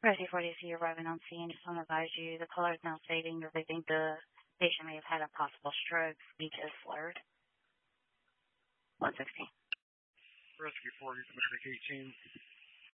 Rescue 40C arriving on scene. Just want to advise you the caller is now stating that they think the patient may have had a possible stroke. Speech is slurred. 116. Rescue 40, medic 18.